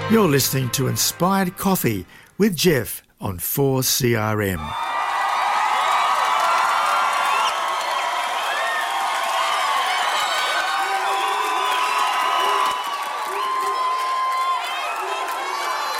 You're listening to Inspired Coffee with Jeff on 4CRM.